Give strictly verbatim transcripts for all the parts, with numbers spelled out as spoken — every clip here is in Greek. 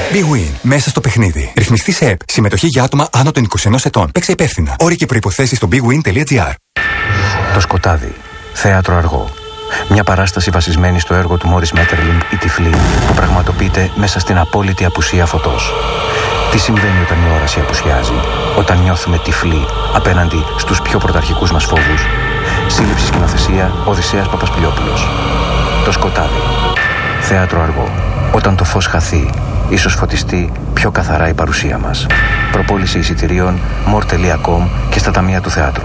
Big Win. Μέσα στο παιχνίδι. Ρυθμιστή σε ΕΠ. Συμμετοχή για άτομα άνω των είκοσι ενός ετών. Παίξε υπεύθυνα. Όροι και προϋποθέσεις στο big win τελεία gr. Το σκοτάδι. Θέατρο αργό. Μια παράσταση βασισμένη στο έργο του Μόρις Μέττερλινγκ «Η Τυφλή», που πραγματοποιείται μέσα στην απόλυτη απουσία φωτός. Τι συμβαίνει όταν η όραση απουσιάζει, όταν νιώθουμε τυφλοί απέναντι στους πιο πρωταρχικούς μας φόβους. Σύλληψη σκηνοθεσία Οδυσσέας Παπασπιλιόπουλος. Το σκοτάδι. Θέατρο αργό. Όταν το φως χαθεί, ίσως φωτιστεί πιο καθαρά η παρουσία μας. Προπόληση εισιτηρίων μορ τελεία κομ και στα ταμεία του θεάτρου.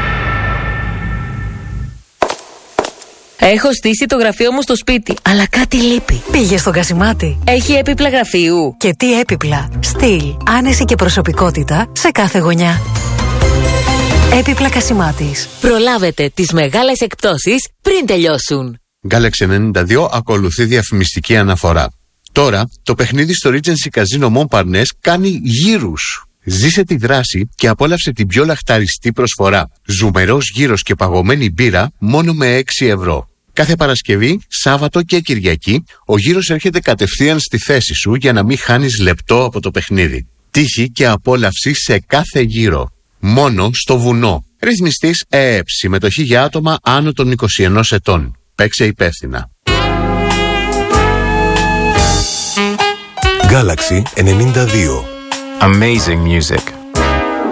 Έχω στήσει το γραφείο μου στο σπίτι, αλλά κάτι λείπει. Πήγε στον Κασιμάτη. Έχει έπιπλα γραφείου. Και τι έπιπλα. Στυλ, άνεση και προσωπικότητα σε κάθε γωνιά. Έπιπλα Κασιμάτης. Προλάβετε τις μεγάλες εκπτώσεις πριν τελειώσουν. Galaxy ενενήντα δύο ακολουθεί διαφημιστική αναφορά. Τώρα το παιχνίδι στο Regency Casino Montparnasse κάνει γύρους. Ζήσε τη δράση και απόλαυσε την πιο λαχταριστή προσφορά. Ζουμερός γύρος και παγωμένη μπύρα μόνο με έξι ευρώ. Κάθε Παρασκευή, Σάββατο και Κυριακή ο γύρος έρχεται κατευθείαν στη θέση σου για να μην χάνεις λεπτό από το παιχνίδι. Τύχη και απόλαυση σε κάθε γύρο. Μόνο στο βουνό. Ρυθμιστής ΕΕΠ. Συμμετοχή για άτομα άνω των είκοσι ενός ετών. Παίξε υπεύθυνα. Galaxy ενενήντα δύο. Amazing music.